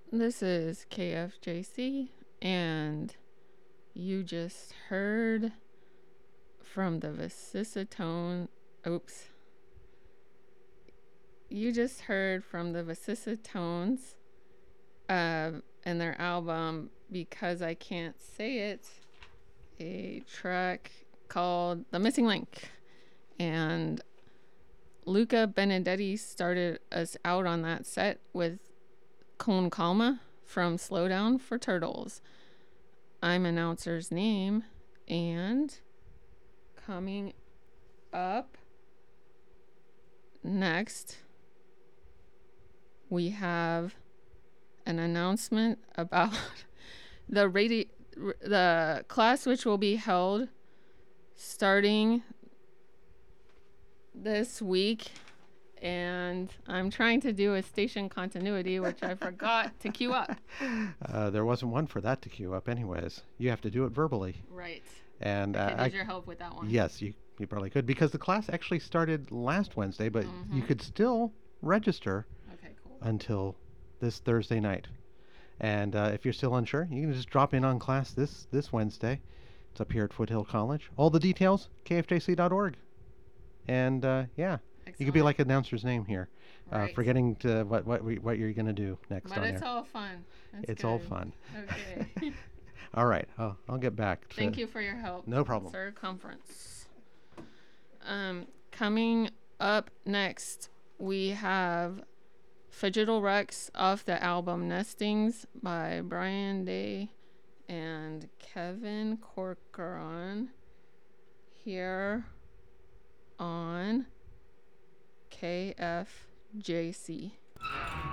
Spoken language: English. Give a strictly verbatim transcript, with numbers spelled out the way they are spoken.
This is K F J C, and you just heard from the Vicissitone. Oops. You just heard from the Vicissitones uh, and their album Because I Can't Say It, a track called The Missing Link. And Luca Benedetti started us out on that set with Con Calma from Slowdown for Turtles. I'm announcer's name, and coming up next, we have an announcement about the radi- the class which will be held starting this week. And I'm trying to do a station continuity, which I forgot to queue up. Uh, there wasn't one for that to queue up anyways. You have to do it verbally. Right. And I uh, could use I, your help with that one. Yes, you, you probably could, because the class actually started last Wednesday, but mm-hmm. you could still register okay, cool. until this Thursday night. And uh, if you're still unsure, you can just drop in on class this, this Wednesday. It's up here at Foothill College. All the details, K F J C dot org. And uh, yeah. Excellent. You could be like announcer's name here, right. uh, forgetting to what what we, what you're gonna do next. But on it's air. all fun. That's it's good. all fun. Okay. All right. I'll, I'll get back. To Thank you for your help. No problem. Circumference. Um, coming up next, we have Fidgetal Rex off the album Nestings by Brian Day and Kevin Corcoran here on K F J C.